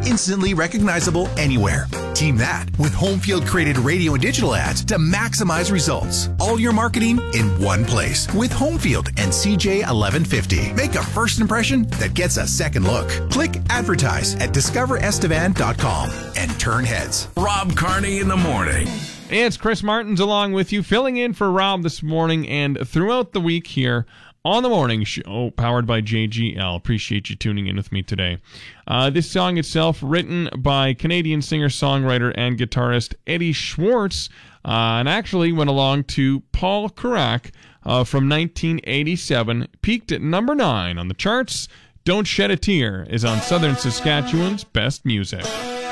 instantly recognizable anywhere. Team that with Homefield-created radio and digital ads to maximize results. All your marketing in one place with Homefield and CJ 1150. Make a first impression that gets a second look. Click advertise at discoverestevan.com and turn heads. Rob Carney in the morning. It's Chris Martins along with you, filling in for Rob this morning and throughout the week here on the morning show, powered by JGL. Appreciate you tuning in with me today. This song itself, written by Canadian singer-songwriter and guitarist Eddie Schwartz, and actually went along to Paul Carrack from 1987, peaked at number 9 on the charts. Don't Shed a Tear is on Southern Saskatchewan's Best Music.